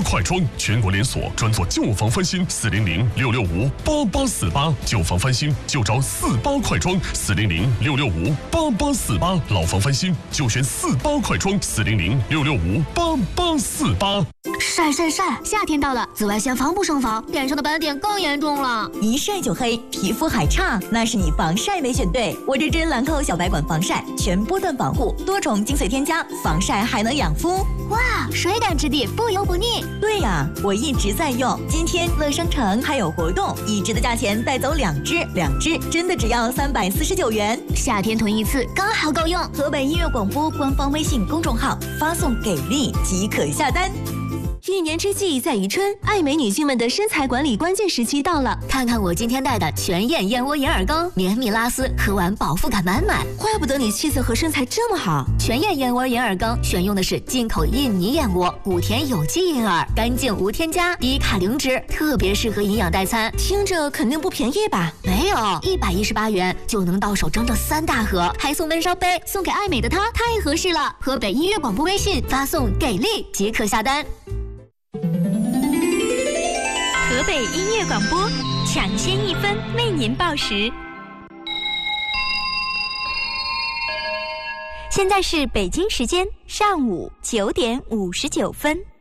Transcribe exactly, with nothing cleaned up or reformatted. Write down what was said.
快装，全国连锁，专做旧房翻新，四零零六六五八八四八，旧房翻新就找四八快装，四零零六六五八八四八，老房翻新就选四八快装，四零零六六五八八四八。 晒晒晒！夏天到了，紫外线防不胜防，脸上的斑点更严重了。 一晒就黑，皮肤还差，那是你防晒没选对。我这支兰蔻小白管防晒，全波段防护，多重精粹添加，防晒还能养肤。 哇，水感质地，不油不腻。 对呀，我一直在用。今天乐商城还有活动，一支的价钱带走两支，两支真的只要三百四十九元。 夏天囤一次刚好够用。 河北音乐广播官方微信公众号发送给力即可下单。 一年之计在于春，爱美女性们的身材管理关键时期到了。 看看我今天带的全燕燕窝眼耳膏，绵密拉丝，喝完饱腹感满满。 怪不得你气色和身材这么好。 全燕燕窝眼耳膏选用的是进口印尼燕窝，谷田有机银耳，干净无添加，低卡零脂，特别适合营养代餐。 听着肯定不便宜吧？ 没有，一百一十八元就能到手整整三大盒，还送温烧杯，送给爱美的她太合适了。河北音乐广播微信发送给力即可下单。 河北音乐广播，抢先一分为您报时。现在是北京时间上午九点五十九分。